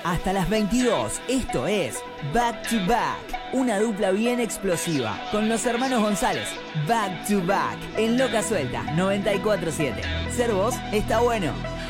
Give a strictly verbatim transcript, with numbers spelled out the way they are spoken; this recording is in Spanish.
hasta las veintidós. Esto es Back to Back, una dupla bien explosiva con los hermanos González. Back to Back en Loca Suelta noventa y cuatro siete. Ser vos está bueno.